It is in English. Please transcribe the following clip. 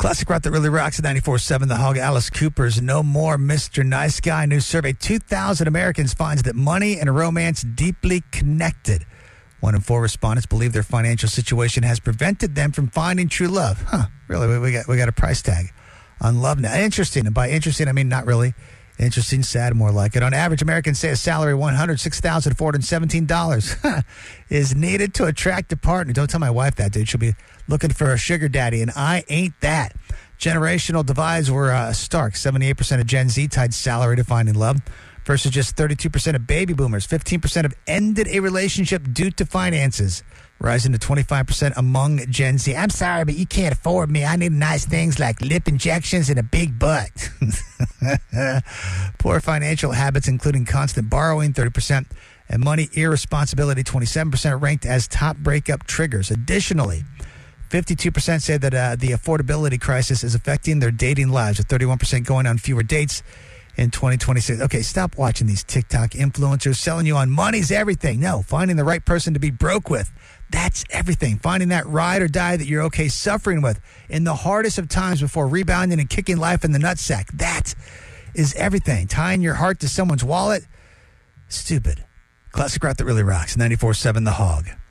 Classic rock that really rocks at 94.7 The Hog. Alice Cooper's No More Mr. Nice Guy. New survey, 2,000 Americans finds that money and romance deeply connected. 1 in 4 respondents believe their financial situation has prevented them from finding true love. Huh, really? We got a price tag on love now. Interesting. And by interesting, I mean not really. Interesting, sad, more like it. On average, Americans say a salary of $106,417 is needed to attract a partner. Don't tell my wife that, dude. She'll be looking for a sugar daddy, and I ain't that. Generational divides were stark. 78% of Gen Z tied salary to finding love versus just 32% of baby boomers. 15% have ended a relationship due to finances, rising to 25% among Gen Z. I'm sorry, but you can't afford me. I need nice things like lip injections and a big butt. Poor financial habits, including constant borrowing, 30%, and money irresponsibility, 27%, ranked as top breakup triggers. Additionally, 52% say that the affordability crisis is affecting their dating lives, with 31% going on fewer dates in 2026. Okay, stop watching these TikTok influencers selling you on money's everything. No, finding the right person to be broke with, that's everything. Finding that ride or die that you're okay suffering with in the hardest of times before rebounding and kicking life in the nutsack, that is everything. Tying your heart to someone's wallet, stupid. Classic rock that really rocks. 94.7 The Hog.